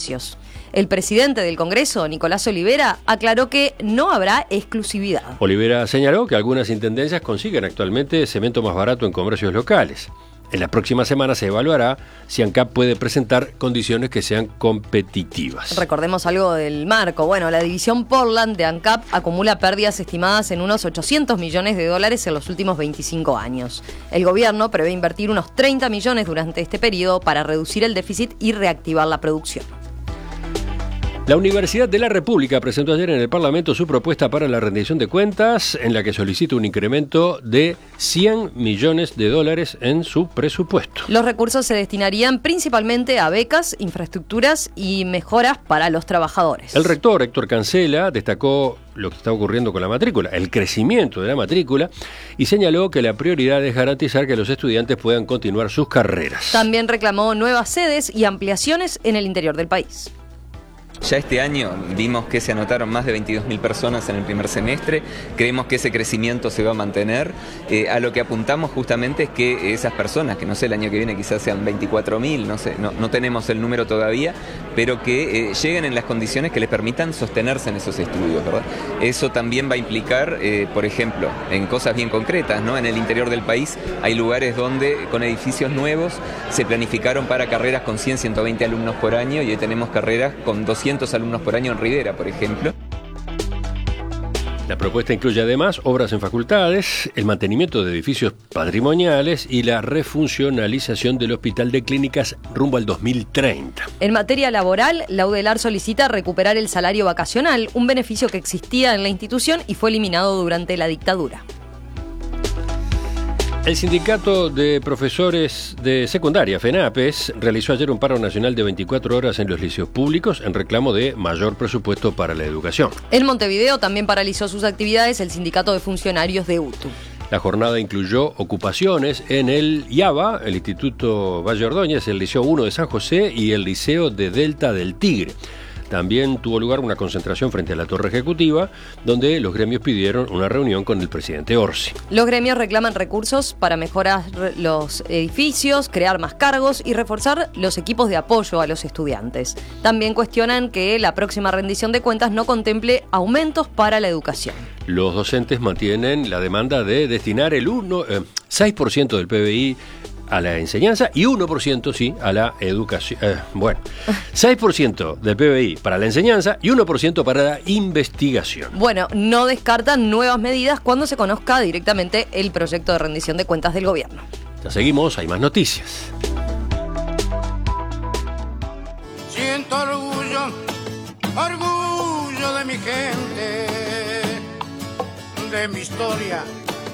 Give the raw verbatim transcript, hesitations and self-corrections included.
comercios. El presidente del Congreso, Nicolás Olivera, aclaró que no habrá exclusividad. Olivera señaló que algunas intendencias consiguen actualmente cemento más barato en comercios locales. En la próxima semana se evaluará si ANCAP puede presentar condiciones que sean competitivas. Recordemos algo del marco. Bueno, la división Portland de ANCAP acumula pérdidas estimadas en unos ochocientos millones de dólares en los últimos veinticinco años. El gobierno prevé invertir unos treinta millones durante este periodo para reducir el déficit y reactivar la producción. La Universidad de la República presentó ayer en el Parlamento su propuesta para la rendición de cuentas, en la que solicita un incremento de cien millones de dólares en su presupuesto. Los recursos se destinarían principalmente a becas, infraestructuras y mejoras para los trabajadores. El rector, Héctor Cancela, destacó lo que está ocurriendo con la matrícula, el crecimiento de la matrícula, y señaló que la prioridad es garantizar que los estudiantes puedan continuar sus carreras. También reclamó nuevas sedes y ampliaciones en el interior del país. Ya este año vimos que se anotaron más de veintidós mil personas en el primer semestre, creemos que ese crecimiento se va a mantener, eh, a lo que apuntamos justamente es que esas personas, que no sé, el año que viene quizás sean veinticuatro mil, no sé, no, no tenemos el número todavía, pero que eh, lleguen en las condiciones que les permitan sostenerse en esos estudios, ¿verdad? Eso también va a implicar, eh, por ejemplo, en cosas bien concretas, ¿no? En el interior del país hay lugares donde con edificios nuevos se planificaron para carreras con cien, ciento veinte alumnos por año y hoy tenemos carreras con doscientos alumnos por año en Rivera, por ejemplo. La propuesta incluye además obras en facultades, el mantenimiento de edificios patrimoniales y la refuncionalización del Hospital de Clínicas rumbo al dos mil treinta. En materia laboral, la UDELAR solicita recuperar el salario vacacional, un beneficio que existía en la institución y fue eliminado durante la dictadura. El Sindicato de Profesores de Secundaria, FENAPES, realizó ayer un paro nacional de veinticuatro horas en los liceos públicos en reclamo de mayor presupuesto para la educación. En Montevideo también paralizó sus actividades el Sindicato de Funcionarios de U T U. La jornada incluyó ocupaciones en el IABA, el Instituto Valle Ordóñez, el Liceo uno de San José y el Liceo de Delta del Tigre. También tuvo lugar una concentración frente a la Torre Ejecutiva, donde los gremios pidieron una reunión con el presidente Orsi. Los gremios reclaman recursos para mejorar los edificios, crear más cargos y reforzar los equipos de apoyo a los estudiantes. También cuestionan que la próxima rendición de cuentas no contemple aumentos para la educación. Los docentes mantienen la demanda de destinar el uno, eh, seis por ciento del P B I a la enseñanza y uno por ciento sí a la educación. Eh, bueno, seis por ciento del P B I para la enseñanza y uno por ciento para la investigación. Bueno, no descartan nuevas medidas cuando se conozca directamente el proyecto de rendición de cuentas del gobierno. Ya seguimos, hay más noticias. Siento orgullo, orgullo de mi gente, de mi historia